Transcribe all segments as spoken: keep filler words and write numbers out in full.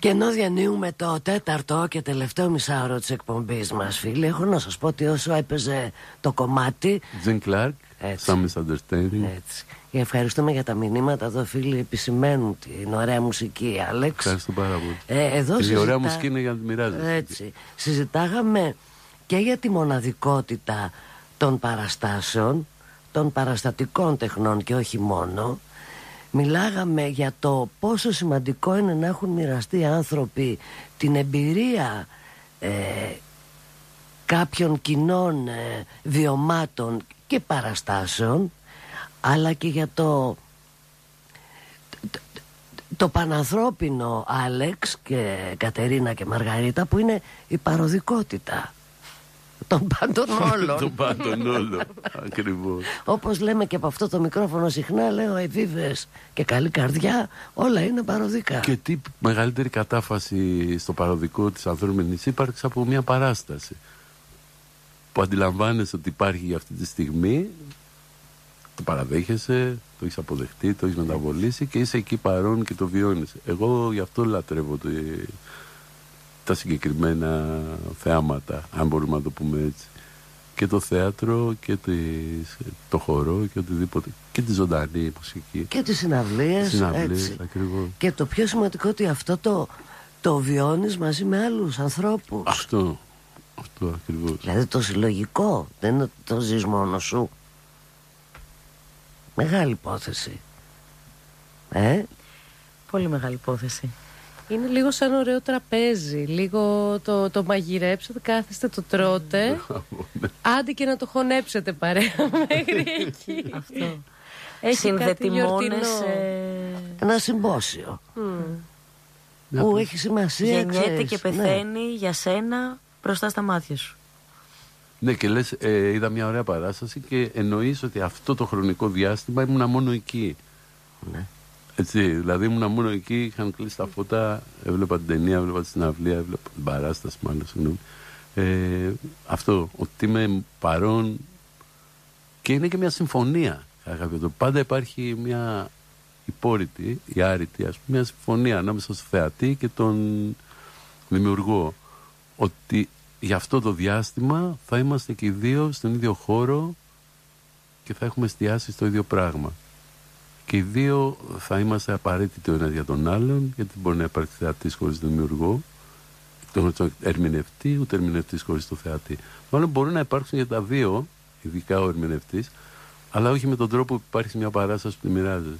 Και ενώ διανύουμε το τέταρτο και τελευταίο μισάωρο της εκπομπής μας, φίλοι, έχω να σας πω ότι όσο έπαιζε το κομμάτι Jim Clark, Some Misunderstanding. Έτσι. Και ευχαριστούμε για τα μηνύματα εδώ, φίλοι, επισημαίνουν την ωραία μουσική, Άλεξ. Ευχαριστώ πάρα πολύ. Ε, εδώ και συζητά... η ωραία μουσική είναι για να τη μοιράζεσαι. Έτσι. Συζητάγαμε και για τη μοναδικότητα των παραστάσεων, των παραστατικών τεχνών και όχι μόνο. Μιλάγαμε για το πόσο σημαντικό είναι να έχουν μοιραστεί άνθρωποι την εμπειρία ε, κάποιων κοινών ε, βιωμάτων και παραστάσεων, αλλά και για το το, το πανανθρώπινο, Άλεξ και Κατερίνα και Μαργαρίτα, που είναι η παροδικότητα των πάντων όλων. Των πάντων όλων, ακριβώς. Όπως λέμε και από αυτό το μικρόφωνο συχνά, λέω ευίβες και καλή καρδιά, όλα είναι παροδικά. Και τι μεγαλύτερη κατάφαση στο παροδικό της ανθρώπινης ύπαρξης από μια παράσταση που αντιλαμβάνεσαι ότι υπάρχει για αυτή τη στιγμή, το παραδέχεσαι, το έχεις αποδεχτεί, το έχεις μεταβολήσει και είσαι εκεί παρόν και το βιώνεις. Εγώ γι' αυτό λατρεύω το, τα συγκεκριμένα θεάματα, αν μπορούμε να το πούμε έτσι. Και το θέατρο και τις, το χορό και οτιδήποτε. Και τη ζωντανή μουσική. Και τις συναυλίες. Συναυλίες, ακριβώς. Και το πιο σημαντικό ότι αυτό το, το βιώνεις μαζί με άλλους ανθρώπους. Αυτό. Αυτό ακριβώς. Δηλαδή το συλλογικό, δεν είναι το ζεις μόνο σου. Μεγάλη υπόθεση. Ε? Πολύ μεγάλη υπόθεση. Είναι λίγο σαν ωραίο τραπέζι. Λίγο το, το μαγειρέψετε, κάθεστε, το τρώτε. Άντε και να το χωνέψετε παρέα μέχρι εκεί. Αυτό. Έχει συνδετημόνες. Ε... Ένα συμπόσιο. Mm. Που που έχει σημασία. Γεννιέται ξέρεις, και πεθαίνει ναι. για σένα μπροστά στα μάτια σου. Ναι, και λες, ε, είδα μια ωραία παράσταση και εννοείς ότι αυτό το χρονικό διάστημα ήμουνα μόνο εκεί. Ναι. Έτσι, δηλαδή ήμουνα μόνο εκεί, είχαν κλείσει τα φώτα, έβλεπα την ταινία, έβλεπα τη συναυλία, έβλεπα την παράσταση, μάλλον, συγγνώμη. Ε, αυτό, ότι είμαι παρόν και είναι και μια συμφωνία. Πάντα υπάρχει μια υπόρρητη, η άρρητη, ας πούμε, μια συμφωνία ανάμεσα στο θεατή και τον δημιουργό. Ότι για αυτό το διάστημα θα είμαστε και οι δύο στον ίδιο χώρο και θα έχουμε εστιάσει στο ίδιο πράγμα. Και οι δύο θα είμαστε απαραίτητοι ο ένας για τον άλλον, γιατί μπορεί να υπάρξει θεατής χωρίς τον δημιουργό, τον ερμηνευτή, ούτε ερμηνευτής χωρίς το θεατή. Μάλλον μπορεί να υπάρξουν για τα δύο, ειδικά ο ερμηνευτής, αλλά όχι με τον τρόπο που υπάρχει μια παράσταση που τη μοιράζεσαι.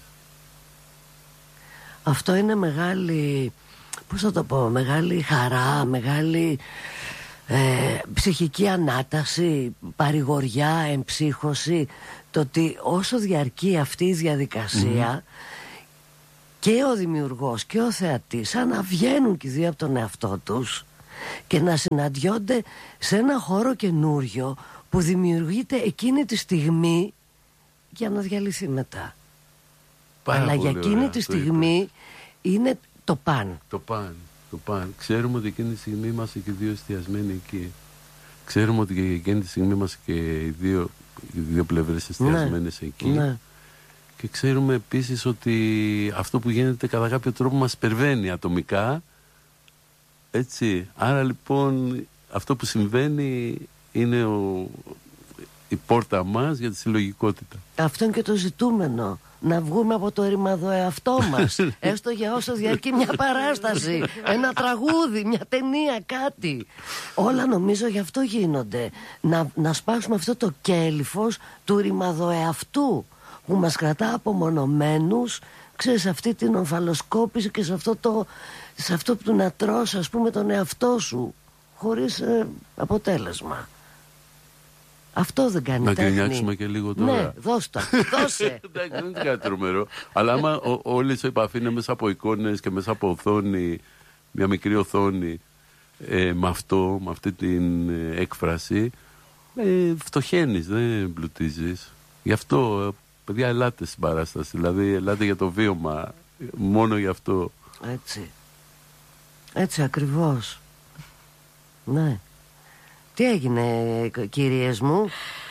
Αυτό είναι μεγάλη, πώς θα το πω, μεγάλη χαρά, μεγάλη ε, ψυχική ανάταση, παρηγοριά, εμψύχωση. Το ότι όσο διαρκεί αυτή η διαδικασία mm-hmm. και ο δημιουργός και ο θεατής σαν να βγαίνουν και οι δύο από τον εαυτό τους και να συναντιόνται σε ένα χώρο καινούριο που δημιουργείται εκείνη τη στιγμή για να διαλυθεί μετά. Πάρα αλλά για εκείνη ωραία, τη στιγμή είπες. Είναι το παν. Το παν, το παν. Ξέρουμε ότι εκείνη τη στιγμή είμαστε και οι δύο εστιασμένοι εκεί. Ξέρουμε ότι και εκείνη τη στιγμή είμαστε και οι δύο, οι δύο πλευρές εστιασμένες ναι, εκεί. Ναι. Και ξέρουμε επίσης ότι αυτό που γίνεται κατά κάποιο τρόπο μας υπερβαίνει ατομικά. Έτσι. Άρα λοιπόν αυτό που συμβαίνει είναι ο, η πόρτα μας για τη συλλογικότητα. Αυτό είναι και το ζητούμενο. Να βγούμε από το ρημαδό εαυτό μας. Έστω για όσο διαρκεί μια παράσταση, ένα τραγούδι, μια ταινία, κάτι. Όλα νομίζω γι' αυτό γίνονται. Να, να σπάσουμε αυτό το κέλυφος του ρημαδό εαυτού που μας κρατά απομονωμένους, ξέρεις, σε αυτή την ομφαλοσκόπηση και σε αυτό, το, σε αυτό που να τρως, ας πούμε, τον εαυτό σου χωρίς ε, αποτέλεσμα. Αυτό δεν κάνει να τέχνη. Να γκρινιάξουμε και λίγο τώρα. Ναι, δώσ' το, δώσε. Εντάξει, δεν είναι κάτι τρομερό. Αλλά άμα όλη η επαφή είναι μέσα από εικόνες και μέσα από οθόνη, μια μικρή οθόνη, ε, με αυτό, με αυτή την ε, έκφραση, ε, φτωχαίνεις, δεν πλουτίζεις. Γι' αυτό, ε, παιδιά, ελάτε στην παράσταση. Δηλαδή, ελάτε για το βίωμα. Μόνο γι' αυτό. Έτσι. Έτσι ακριβώς. Ναι. Τι έγινε, κυρίες μου?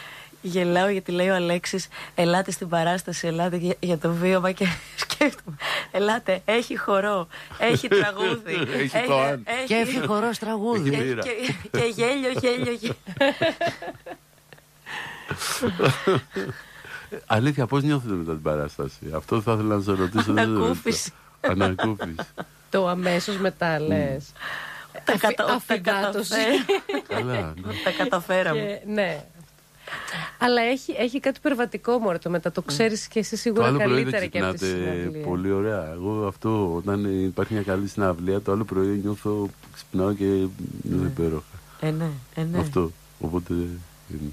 Γελάω γιατί λέει ο Αλέξης, ελάτε στην παράσταση, ελάτε για, για το βίωμα και σκέφτομαι. Ελάτε, έχει χορό, έχει τραγούδι. Έχει το αν. έχει, Και έχει χορός τραγούδι. Έχει και, μοίρα. και, και γέλιο, γέλιο, γέλιο. Αλήθεια, πώς νιώθετε μετά την παράσταση? Αυτό θα ήθελα να σε ρωτήσω. δεν το Ανακούφιση. ρωτάω. Ανακούφιση. Το αμέσως μετά λες. Τα Αφι- κατα- τα αφυδάτωση. καταφέραμε. Καλά, ναι. Τα καταφέραμε. Και- ναι. Αλλά έχει, έχει κάτι υπερβατικό μωρέ το μετά. Το ξέρεις και εσύ Το σίγουρα άλλο πρωί δεν καλύτερα και από τη ξυπνάτε συναυλία. πολύ ωραία. Εγώ αυτό, όταν υπάρχει μια καλή συναυλία, το άλλο πρωί νιώθω, ξυπνάω και νιώθω υπέροχα. Ε, ναι, ε, ναι. Αυτό. Οπότε είναι.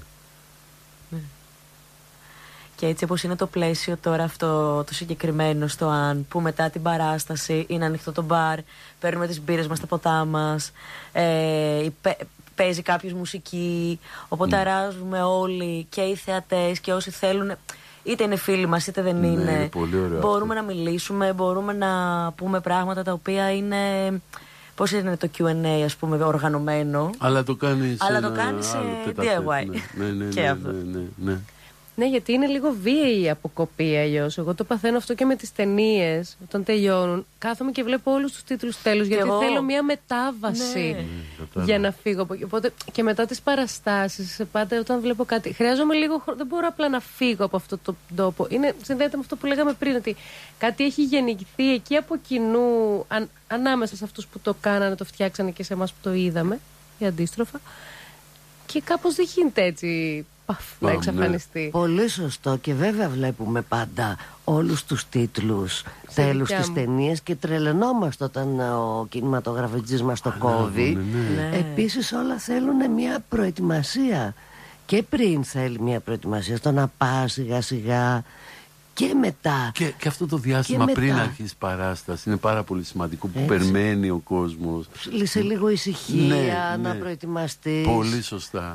Και έτσι όπως είναι το πλαίσιο τώρα αυτό το συγκεκριμένο στο Αν, που μετά την παράσταση είναι ανοιχτό το μπαρ, παίρνουμε τις μπύρες μας, τα ποτά μας, ε, παι- παίζει κάποιος μουσική, οπότε Mm. αράζουμε όλοι και οι θεατές και όσοι θέλουν, είτε είναι φίλοι μας είτε δεν Ναι, είναι. είναι πολύ ωραίο Μπορούμε αυτό. να μιλήσουμε, μπορούμε να πούμε πράγματα τα οποία είναι, πώς είναι το κιου εν έι ας πούμε οργανωμένο. Αλλά το κάνει σε Αλλά το ένα κάνεις σε άλλο ντι τετατέτ, άι γουάι. Ναι, ναι, ναι, Και ναι, αυτό. ναι, ναι, ναι. Ναι, γιατί είναι λίγο βίαιη η αποκοπή αλλιώς. Εγώ το παθαίνω αυτό και με τις ταινίες. Όταν τελειώνουν, κάθομαι και βλέπω όλους τους τίτλους τέλους. Γιατί εγώ. θέλω μια μετάβαση Ναι. κατάλαβα. για να φύγω από εκεί. Οπότε και μετά τις παραστάσεις, πάντα όταν βλέπω κάτι, χρειάζομαι λίγο χρόνο. Δεν μπορώ απλά να φύγω από αυτό το τόπο. Είναι, συνδέεται με αυτό που λέγαμε πριν, ότι κάτι έχει γεννηθεί εκεί από κοινού, αν, ανάμεσα σε αυτούς που το κάνανε, το φτιάξανε και σε εμάς που το είδαμε, ή αντίστροφα. Και κάπως δεν γίνεται έτσι παφ, να Α, ναι. εξαφανιστεί. Πολύ σωστό, και βέβαια βλέπουμε πάντα όλους τους τίτλους τέλους δικιά της μου. ταινίας και τρελαινόμαστε όταν ο κινηματογραφιστής μας το κόβει. ναι, ναι. Ναι. Επίσης όλα θέλουν μια προετοιμασία, και πριν θέλει μια προετοιμασία στο να πας σιγά σιγά και μετά. Και, και αυτό το διάστημα Και πριν μετά. αρχίσει παράσταση είναι πάρα πολύ σημαντικό, που Έτσι. περιμένει ο κόσμος. Σε λίγο ησυχία, Ναι, να ναι. προετοιμαστείς. Πολύ σωστά.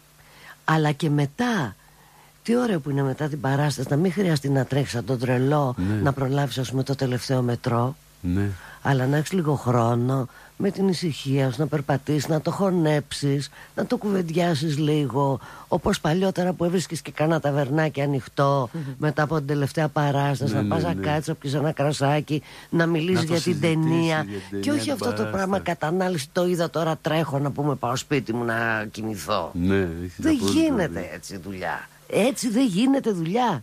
Αλλά και μετά. Τι ωραίο που είναι μετά την παράσταση, να μην χρειαστεί να τρέχεις σαν τον τρελό, Ναι. να προλάβεις ας πούμε το τελευταίο μετρό, Ναι. αλλά να έχεις λίγο χρόνο με την ησυχία σου να περπατήσεις, να το χωνέψεις, να το κουβεντιάσεις λίγο, όπως παλιότερα που έβρισκες και κάνα ταβερνάκι ανοιχτό μετά από την τελευταία παράσταση, Ναι, να πας ναι, να ναι. κάτσεις, να πιεις ένα κρασάκι, να μιλήσεις Να το για την συζητήσεις ταινία, για την και ταινία, όχι την αυτό το παράσταση. πράγμα κατανάλωση, το είδα τώρα τρέχω να πούμε πάω σπίτι μου να κοιμηθώ. Ναι, έχεις Δεν απόλυτο γίνεται δίκιο. έτσι δουλειά. Έτσι δεν γίνεται δουλειά.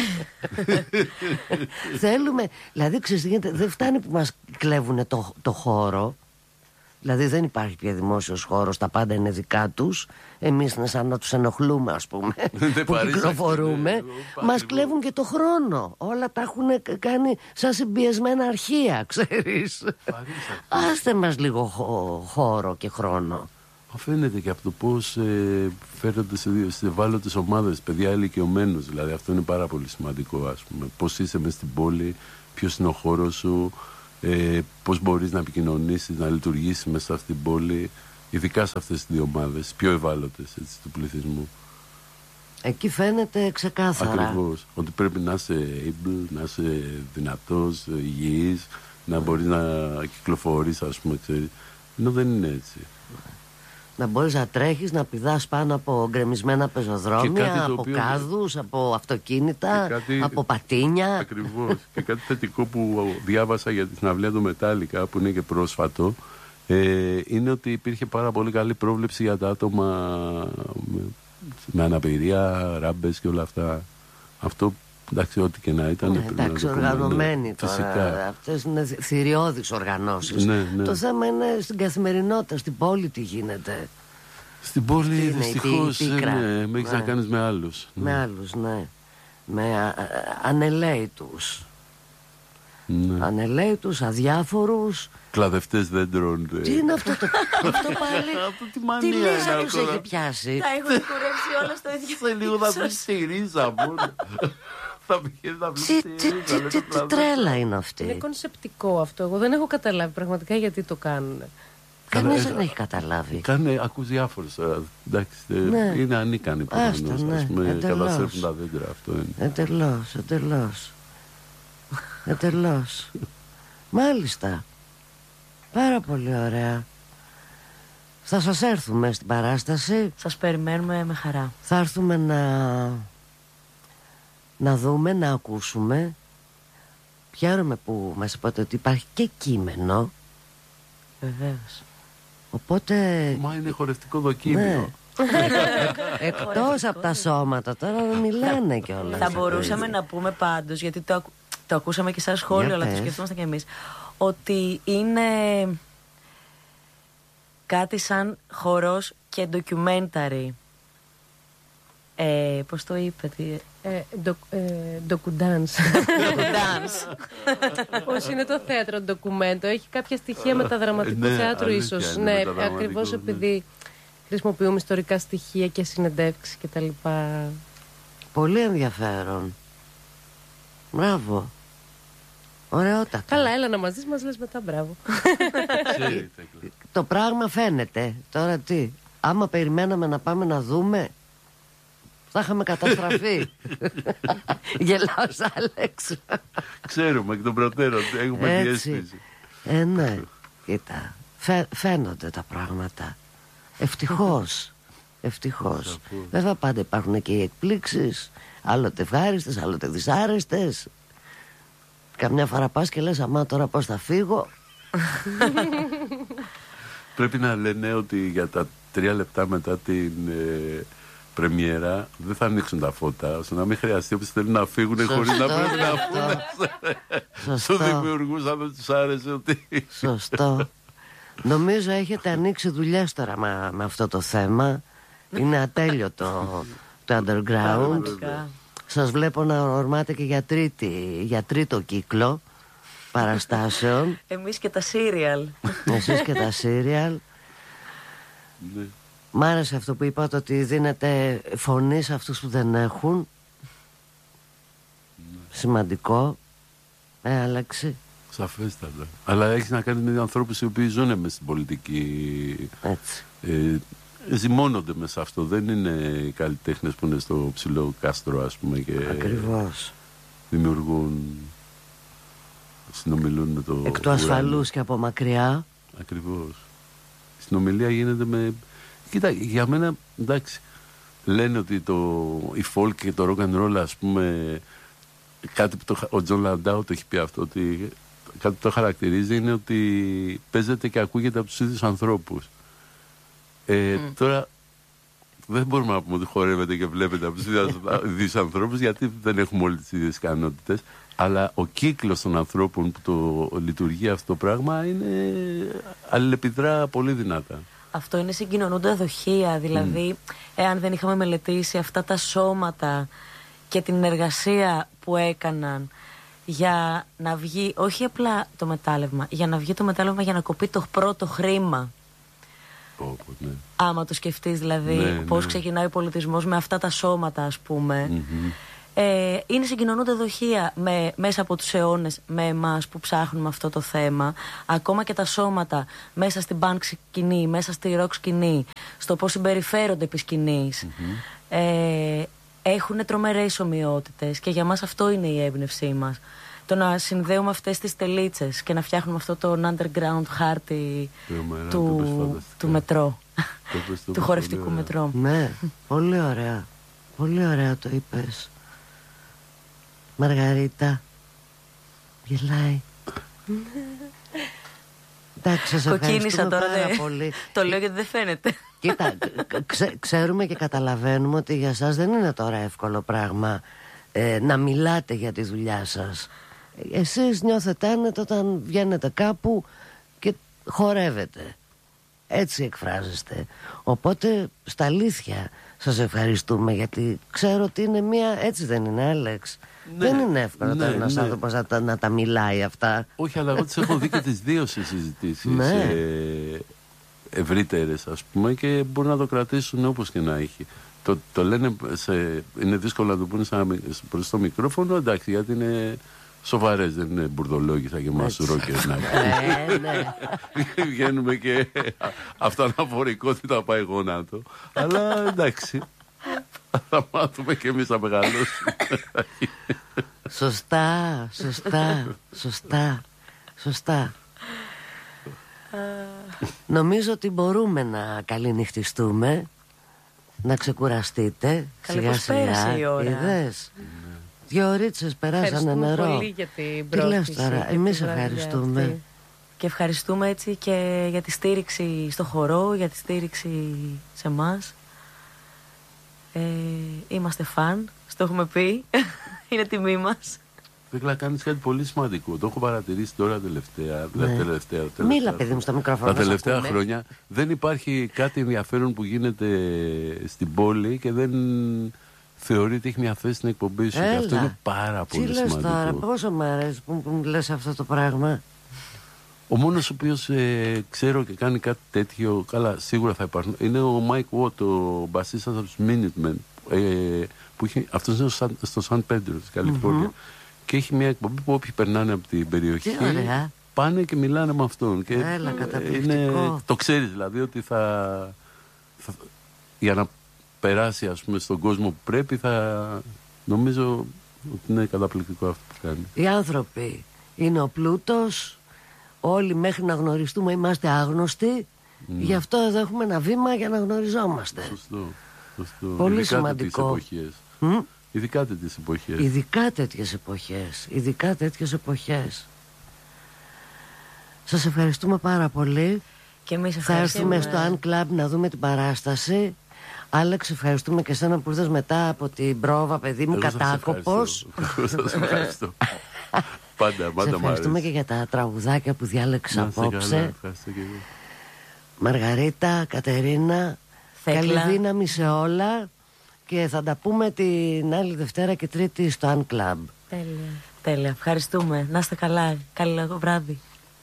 Θέλουμε, δηλαδή ξέρεις τι γίνεται, δεν φτάνει που μας κλέβουν το, το χώρο. Δηλαδή δεν υπάρχει πια δημόσιος χώρος, τα πάντα είναι δικά τους. Εμείς είναι σαν να τους ενοχλούμε ας πούμε Δεν που παρήσαξε, κυκλοφορούμε. ναι, Μας ακριβώς. κλέβουν και το χρόνο. Όλα τα έχουν κάνει σαν συμπιεσμένα αρχεία, ξέρεις. Παρήσαξε. Άστε μας λίγο χω- χώρο και χρόνο. Μα φαίνεται και από το πώς ε, φέρονται σε, δύο- σε ευάλωτες ομάδες, παιδιά ηλικιωμένους. Δηλαδή αυτό είναι πάρα πολύ σημαντικό, ας πούμε. Πώς είσαι μες στην πόλη, ποιος είναι ο χώρος σου, ε, πώς μπορείς να επικοινωνήσεις, να λειτουργήσεις μέσα σε αυτή την πόλη, ειδικά σε αυτές τις δύο ομάδες, πιο ευάλωτες έτσι, του πληθυσμού. Εκεί φαίνεται ξεκάθαρα. Ακριβώς. Ότι πρέπει να είσαι able, να είσαι δυνατός, υγιής, να μπορείς να κυκλοφορείς, ας πούμε, ξέρεις. Ενώ δεν είναι έτσι. Να μπορείς να τρέχεις, να πηδάς πάνω από γκρεμισμένα Και πεζοδρόμια, κάτι το από οποίο- κάδους, από αυτοκίνητα, Και κάτι- από πατίνια. Ακριβώς. Και κάτι θετικό που διάβασα για τη συναυλία του Μετάλλικα, που είναι και πρόσφατο, ε, είναι ότι υπήρχε πάρα πολύ καλή πρόβλεψη για τα άτομα με, με αναπηρία, ράμπες και όλα αυτά. Αυτό, εντάξει, ό,τι και να ήταν. Ναι, πρέπει να εντάξει, το πούμε, ναι. οργανωμένοι Φυσικά. τώρα. Αυτές είναι θηριώδεις οργανώσεις. Ναι, ναι. Το θέμα είναι στην καθημερινότητα, στην πόλη τι γίνεται. Στην πόλη Τι είναι, η δυστυχώς πί- η πίκρα. ναι, με έχεις Ναι. να κάνεις με άλλους. Με άλλους, ναι. Με α- α- ανελαίητους. Ναι. Ανελαίητους, αδιάφορους. Κλαδευτές δέντρων. ε. Τι είναι αυτό το. Αυτό πάλι. Αυτό τι Τι μανία λύσα είναι τους αυτό, έχει ρε. πιάσει. Τα έχουν κουρέψει όλα στο ίδιο. Σε λίγο θα βρεις τη ρίζα μόνο. Θα πηγαίνεις να βρεις Τι, τη τι, ρίζα. τι, λέει τι, το τι κλαδί. τρέλα είναι Είναι αυτή. κονσεπτικό αυτό. Εγώ δεν έχω καταλάβει πραγματικά γιατί το κάνουν. Κανείς Καλά, δεν έχει καταλάβει. Κάνε, ακούς διάφορες. ε, Εντάξει, ε, Ναι. είναι ανίκανοι Άστα, προφανώς. ναι, Ας πούμε, εντελώς. καταστρέφουν τα δέντρα. Αυτό είναι. Εντελώς, εντελώς. Εντελώς. Μάλιστα. Πάρα πολύ ωραία. Θα σας έρθουμε στην παράσταση. Σας περιμένουμε με χαρά. Θα έρθουμε να, να δούμε, να ακούσουμε. Χαίρομαι που μας είπατε ότι υπάρχει και κείμενο. Βεβαίως. Οπότε... Μα είναι χορευτικό δοκίμιο. Ναι. Εκτός από τα σώματα τώρα μιλάνε κιόλας. Θα μπορούσαμε να πούμε πάντως, γιατί το, ακου... το ακούσαμε και σαν σχόλιο, Για αλλά πες. το σκεφτόμαστε κι εμείς, ότι είναι κάτι σαν χορός και ντοκιουμένταρι. Ε, πώς το είπε, τι... Ε, ντο, ε, ντοκουντάνς. Dance. Πώς είναι το θέατρο ντοκουμέντο. Έχει κάποια στοιχεία μεταδραματικού ναι, θέατρου αλήθεια, ίσως. είναι Ναι, μεταδραματικό, ακριβώς ναι. επειδή χρησιμοποιούμε ιστορικά στοιχεία και συνεντεύξεις κτλ. Πολύ ενδιαφέρον. Μπράβο. Ωραιότατα. Καλά, έλα να μας δεις, μας λες μετά μπράβο. Ξέρει, Το πράγμα φαίνεται. Τώρα τι, άμα περιμέναμε να πάμε να δούμε, θα είχαμε καταστραφεί. Γελάος Άλεξ. Ξέρουμε εκ των προτέρων, έχουμε Έτσι. διέστηση. Ε, ναι. Κοίτα, φαι, φαίνονται τα πράγματα. Ευτυχώς. Ευτυχώς. Σαφώς. Βέβαια πάντα υπάρχουν και οι εκπλήξεις. Άλλοτε ευχάριστες, άλλοτε δυσάρεστες. Καμιά φορά πας και λες, αμά τώρα πώς θα φύγω. Πρέπει να λένε ότι για τα τρία λεπτά μετά την ε, πρεμιέρα δεν θα ανοίξουν τα φώτα, ώστε να μην χρειαστεί όπως θέλουν να φύγουν Σωστό, χωρίς να πρέπει να αυτό. πούνε στους Σωστό. δημιουργούς αν δεν τους άρεσε ότι... Σωστό. Νομίζω έχετε ανοίξει δουλειές τώρα με, με αυτό το θέμα. Είναι ατέλειωτο το underground. Πραγματικά. Σας βλέπω να ορμάτε και για, τρίτη, για τρίτο κύκλο παραστάσεων. Εμείς και τα σύριαλ. Εσείς και τα σύριαλ. Ναι. Μ' άρεσε αυτό που είπατε, ότι δίνετε φωνή σε αυτούς που δεν έχουν. Σημαντικό. Ε, Αλέξη. Σαφέστατα. Αλλά έχει να κάνει με ανθρώπους οι οποίοι ζουν μες στην πολιτική. Έτσι. Ε, ζυμώνονται μέσα σε αυτό. Δεν είναι οι καλλιτέχνες που είναι στο ψηλό κάστρο, ας πούμε, και Ακριβώς. δημιουργούν, συνομιλούν με το Εκ του ουράνιο. ασφαλούς και από μακριά. Ακριβώς. Η συνομιλία γίνεται με... Κοίτα, για μένα, εντάξει, λένε ότι το, η folk και το rock and roll, ας πούμε, κάτι που το, ο Τζον Λαντάου το έχει πει αυτό, ότι κάτι που το χαρακτηρίζει είναι ότι παίζεται και ακούγεται από τους ίδιους ανθρώπους. Ε, mm. Τώρα δεν μπορούμε να πούμε ότι χορεύεται και βλέπετε από τους ίδιους ανθρώπους, γιατί δεν έχουμε όλες τις ίδιες ικανότητες, αλλά ο κύκλος των ανθρώπων που το λειτουργεί αυτό το πράγμα είναι, αλληλεπιδρά πολύ δυνατά. Αυτό είναι συγκοινωνούντα δοχεία. Δηλαδή, mm. εάν δεν είχαμε μελετήσει αυτά τα σώματα και την εργασία που έκαναν για να βγει, όχι απλά το μετάλλευμα, για να βγει το μετάλλευμα για να κοπεί το πρώτο χρήμα. Oh, ναι. Άμα το σκεφτείς, δηλαδή, Ναι, πώς ναι. ξεκινάει ο πολιτισμός με αυτά τα σώματα, ας πούμε. Mm-hmm. Ε, είναι συγκοινωνούντα δοχεία με, μέσα από τους αιώνες με εμάς που ψάχνουμε αυτό το θέμα. Ακόμα και τα σώματα μέσα στην punk σκηνή, μέσα στη rock σκηνή, στο πώς συμπεριφέρονται επί σκηνής. Mm-hmm. ε, έχουν τρομερές ομοιότητες και για μας αυτό είναι η έμπνευσή μας. Το να συνδέουμε αυτές τις τελίτσες και να φτιάχνουμε αυτό το underground χάρτη Τρομερά, του, το πες φανταστικά. του μετρό, Το πες, το του πες χορευτικού πολύ ωραία. μετρό. Ναι, πολύ ωραία. Πολύ ωραία το είπες. Μαργαρίτα. Γελάει. Εντάξει, σας Κοκκίνησα ευχαριστούμε τώρα, πάρα δε. πολύ. Το λέω γιατί δεν φαίνεται. Κοίτα, ξε- ξέρουμε και καταλαβαίνουμε ότι για σας δεν είναι τώρα εύκολο πράγμα ε, να μιλάτε για τη δουλειά σας. Εσείς νιώθετε άνετα όταν βγαίνετε κάπου και χορεύετε. Έτσι εκφράζεστε. Οπότε στα αλήθεια σας ευχαριστούμε, γιατί ξέρω ότι είναι μια... Έτσι δεν είναι, Άλεξ? Ναι, δεν είναι εύκολο ναι, τώρα ένας ναι. άνθρωπος να, τα- να τα μιλάει αυτά. Όχι, αλλά εγώ τις έχω δει και τις δύο σε συζητήσεις Ναι. ε, ευρύτερες, ας πούμε, και μπορούν να το κρατήσουν όπως και να έχει. Το, το λένε, σε, είναι δύσκολο να το πούνε σαν, προς το μικρόφωνο, εντάξει, γιατί είναι σοβαρές, δεν είναι μπουρδολόγοι σαν και εμάς ρόκερ. να Ε, ναι. βγαίνουμε και αυτοαναφορικότητα πάει γονάτο. Αλλά εντάξει, θα μάθουμε και εμείς να μεγαλώσουμε. Σωστά, σωστά, σωστά, σωστά. Νομίζω ότι μπορούμε να καληνυχτιστούμε, να ξεκουραστείτε. Σιγά σιγά. Είδες. Δύο ωρίτσες περάσανε νερό. Πολύ για την τι λες τώρα, εμείς ευχαριστούμε. Αυτή. Και ευχαριστούμε έτσι και για τη στήριξη στο χορό, για τη στήριξη σε εμάς. Ε, είμαστε φαν, στο έχουμε πει. Είναι τιμή μας. Βέβαια, κάνεις κάτι πολύ σημαντικό. Το έχω παρατηρήσει τώρα τελευταία. Ναι. τελευταία, τελευταία Μίλα, παιδί μου, στα μικρόφωνα. Τα τελευταία ακούμε. χρόνια δεν υπάρχει κάτι ενδιαφέρον που γίνεται στην πόλη και δεν θεωρεί ότι έχει μια θέση στην εκπομπή σου. Και αυτό είναι πάρα πολύ Τι σημαντικό. Τι λες τώρα, πόσο μ' αρέσει που, που μου λες αυτό το πράγμα. Ο μόνος ο οποίος ε, ξέρω και κάνει κάτι τέτοιο, καλά, σίγουρα θα υπάρχουν, είναι ο Mike Watt, ο μπασίστας από τους Minutemen, ε, που είχε, αυτός είναι στο, στο Σαν Πέντρο της Καλιφόρνια. Mm-hmm. Και έχει μια εκπομπή που όποιοι περνάνε από την περιοχή πάνε και μιλάνε με αυτόν. Και Έλα, καταπληκτικό. Είναι, το ξέρεις δηλαδή ότι θα, θα, για να περάσει ας πούμε στον κόσμο που πρέπει, θα νομίζω ότι είναι καταπληκτικό αυτό που κάνει. Οι άνθρωποι είναι ο πλούτος. Όλοι μέχρι να γνωριστούμε είμαστε άγνωστοι. Mm. Γι' αυτό εδώ έχουμε ένα βήμα για να γνωριζόμαστε. Σωστό, σωστό. Πολύ ειδικά σημαντικό. Εποχές. Mm? Ειδικά τέτοιες εποχές. Ειδικά τέτοιες εποχές. Ειδικά τέτοιες εποχές. Σας ευχαριστούμε πάρα πολύ. Και εμείς θα έρθουμε στο Αν Club να δούμε την παράσταση. Άλεξ, ευχαριστούμε και εσένα που ήρθες μετά από την πρόβα, παιδί μου, κατάκοπος. Σας ευχαριστώ. Πάντα, πάντα. Σε ευχαριστούμε και για τα τραγουδάκια που διάλεξα απόψε. Μαργαρίτα, Κατερίνα, Θέκλα. Καλή δύναμη σε όλα. Και θα τα πούμε την άλλη Δευτέρα και Τρίτη στο Αν Club. Τέλεια. Τέλεια. Ευχαριστούμε. Να είστε καλά. Καλό βράδυ.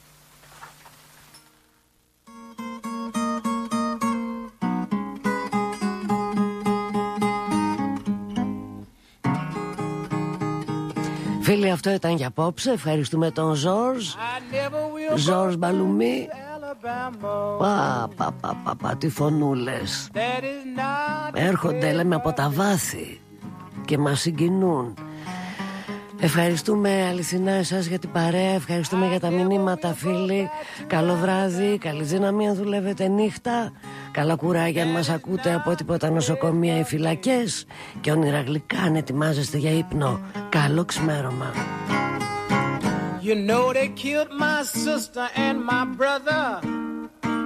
Φίλοι, αυτό ήταν για απόψε. Ευχαριστούμε τον Ζορζ Ζορζ Μπαλουμί. Πα, πα, πα, πα, πα, τι φωνούλες. Έρχονται, λέμε, από τα βάθη και μας συγκινούν. Ευχαριστούμε αληθινά εσάς για την παρέα. Ευχαριστούμε για τα μηνύματα, φίλοι. Καλό βράδυ, καλή δύναμη αν δουλεύετε νύχτα. Καλά κουράγια αν μας ακούτε από τίποτα νοσοκομεία ή φυλακές. Και όνειρα γλυκά αν ετοιμάζεστε για ύπνο. Καλό ξημέρωμα. You know they killed my sister and my brother.